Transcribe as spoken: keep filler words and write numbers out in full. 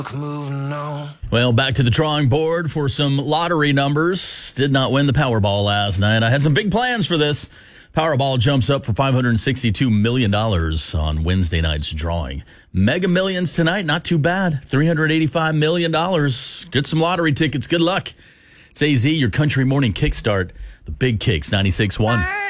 Moving on. Well, back to the drawing board for some lottery numbers. Did not win the Powerball last night. I had some big plans for this. Powerball jumps up for five hundred sixty-two million dollars on Wednesday night's drawing. Mega Millions tonight, not too bad. three hundred eighty-five million dollars. Get some lottery tickets. Good luck. It's A Z, your country morning kickstart. The Big Kicks, ninety-six point one.